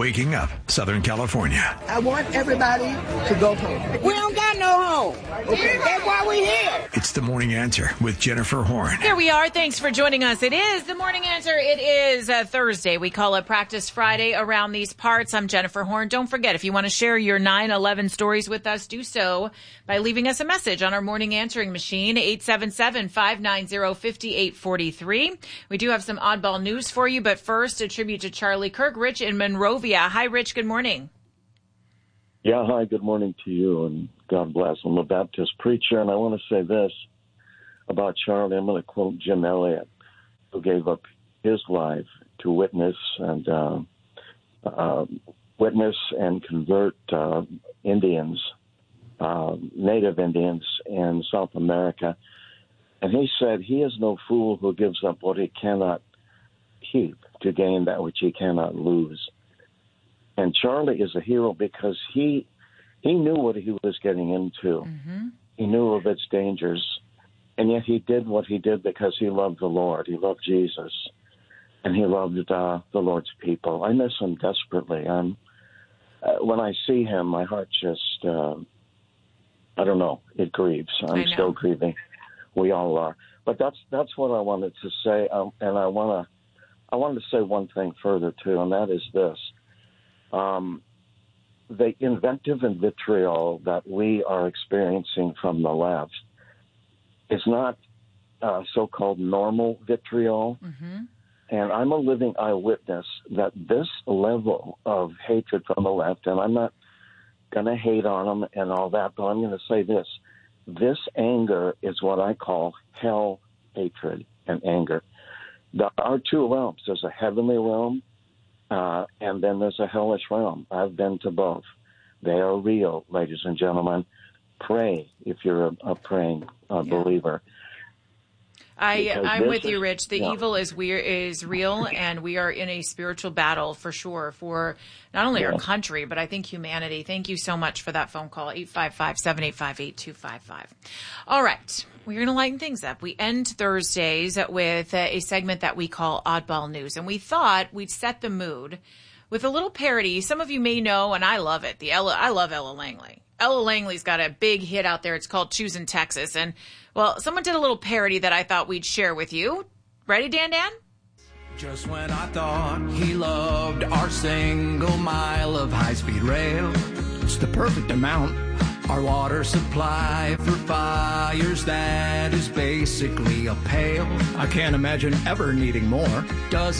waking up Southern California. I want everybody to go home. We don't got no home. Okay? That's why we're here. It's The Morning Answer with Jennifer Horn. Here we are. Thanks for joining us. It is The Morning Answer. It is Thursday. We call it Practice Friday around these parts. I'm Jennifer Horn. Don't forget, if you want to share your 9/11 stories with us, do so by leaving us a message on our morning answering machine, 877-590-5843. We do have some oddball news for you, but first, a tribute to Charlie Kirk. Rich in Monrovia. Hi, Rich. Good morning. Yeah, hi. Good morning to you, and God bless. I'm a Baptist preacher, and I want to say this about Charlie. I'm going to quote Jim Elliot, who gave up his life to witness and convert Indians, native Indians in South America. And he said, "He is no fool who gives up what he cannot keep to gain that which he cannot lose." And Charlie is a hero because he knew what he was getting into. Mm-hmm. He knew of its dangers, and yet he did what he did because he loved the Lord. He loved Jesus, and he loved the Lord's people. I miss him desperately. When I see him, my heart just, I don't know, it grieves. I'm still grieving. We all are. But that's what I wanted to say, and I wanted to say one thing further, too, and that is this. The invective and vitriol that we are experiencing from the left is not so-called normal vitriol. Mm-hmm. And I'm a living eyewitness that this level of hatred from the left, and I'm not going to hate on them and all that, but I'm going to say this. This anger is what I call hell hatred and anger. There are two realms. There's a heavenly realm, and then there's a hellish realm. I've been to both. They are real, ladies and gentlemen. Pray if you're a praying believer. I'm with you, Rich. The evil is real, and we are in a spiritual battle for sure for not only our country, but I think humanity. Thank you so much for that phone call, 855-785-8255. All right. We're going to lighten things up. We end Thursdays with a segment that we call Oddball News, and we thought we'd set the mood with a little parody. Some of you may know, and I love it. I love Ella Langley. Ella Langley's got a big hit out there. It's called Choosing Texas. And, well, someone did a little parody that I thought we'd share with you. Ready, Dan? Just when I thought he loved our single mile of high-speed rail, it's the perfect amount. Our water supply for fires, that is basically a pail. I can't imagine ever needing more. Does